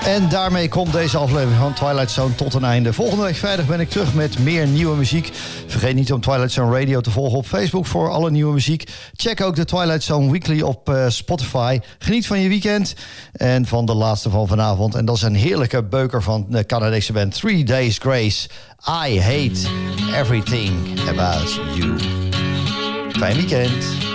En daarmee komt deze aflevering van Twilight Zone tot een einde. Volgende week vrijdag ben ik terug met meer nieuwe muziek. Vergeet niet om Twilight Zone Radio te volgen op Facebook voor alle nieuwe muziek. Check ook de Twilight Zone Weekly op Spotify. Geniet van je weekend en van de laatste van vanavond. En dat is een heerlijke beuker van de Canadese band 3 Days Grace. I hate everything about you. Fijn weekend.